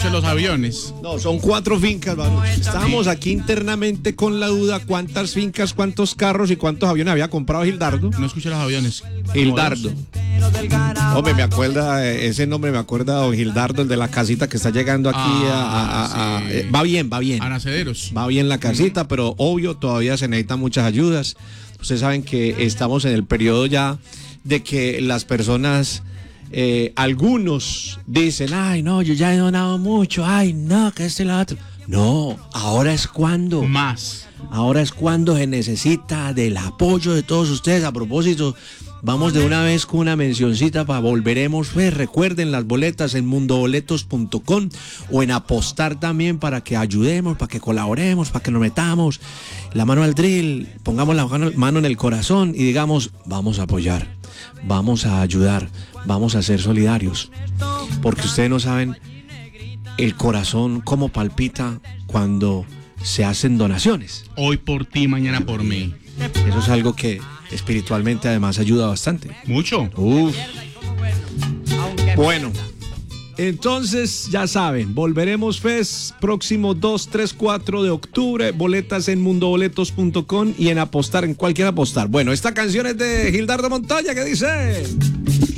escucho los aviones. No, son 4 fincas, Baruch. Estábamos aquí internamente con la duda cuántas fincas, cuántos carros y cuántos aviones había comprado Gildardo. No escucho los aviones. Gildardo. Hombre, me acuerda, ese nombre me acuerda a don Gildardo, el de la casita que está llegando aquí sí. Va bien. A nacederos. Va bien la casita, pero obvio, todavía se necesitan muchas ayudas. Ustedes saben que estamos en el periodo ya de que las personas, algunos dicen, ay, no, yo ya he donado mucho, ay, no, que este y lo otro. No, ahora es cuando. Más. Ahora es cuando se necesita del apoyo de todos ustedes. A propósito, vamos de una vez con una mencioncita para Volveremos Fe. Recuerden las boletas en mundoboletos.com o en Apostar también para que ayudemos, para que colaboremos, para que nos metamos la mano al drill, pongamos la mano en el corazón y digamos, vamos a apoyar, vamos a ayudar, vamos a ser solidarios. Porque ustedes no saben el corazón cómo palpita cuando se hacen donaciones. Hoy por ti, mañana por mí. Eso es algo que espiritualmente además ayuda bastante. Mucho. Uf. Bueno, entonces ya saben, Volveremos Fest, próximo 2, 3, 4 de octubre, boletas en mundoboletos.com y en Apostar, en cualquier Apostar. Bueno, esta canción es de Gildardo Montoya, que dice...